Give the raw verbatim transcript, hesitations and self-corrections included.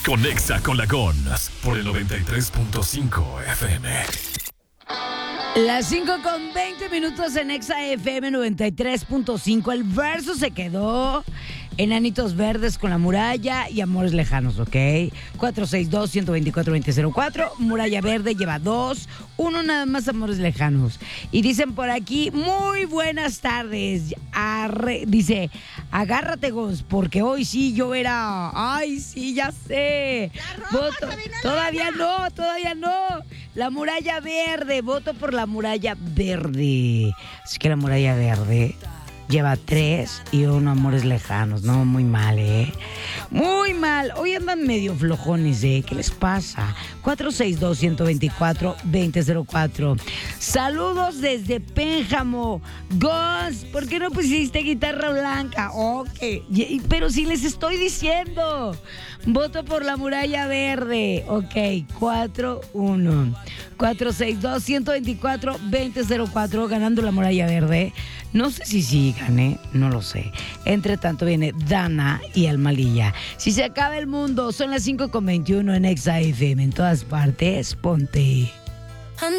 Conexa con la Gons por el noventa y tres punto cinco F M. Las cinco con veinte minutos en Exa F M noventa y tres punto cinco. El verso se quedó. Enanitos Verdes con La Muralla y Amores Lejanos, ¿ok? cuatro seis dos, uno dos cuatro, dos cero cero cuatro. Muralla Verde lleva dos. Uno nada más, Amores Lejanos. Y dicen por aquí, muy buenas tardes. Arre, dice, agárrate, Gons, porque hoy sí yo era... Ay, sí, ya sé. Voto. Todavía no, todavía no. La Muralla Verde. Voto por La Muralla Verde. Así que La Muralla Verde lleva tres y uno Amores Lejanos. No, muy mal, ¿eh? Muy mal. Hoy andan medio flojones, ¿eh? ¿Qué les pasa? cuatro seis dos, uno dos cuatro, dos cero cero cuatro. Saludos desde Pénjamo. Gons, ¿por qué no pusiste guitarra blanca? Ok. Pero si les estoy diciendo. Voto por La Muralla Verde. Ok, cuatro uno. cuatro seis dos, uno dos cuatro, dos cero cuatro. Ganando La Muralla Verde. No sé si sí gané, no lo sé. Entre tanto viene Dana y Almalilla. Si se acaba el mundo, son las cinco con veintiuno en Exa F M. En todas partes, ponte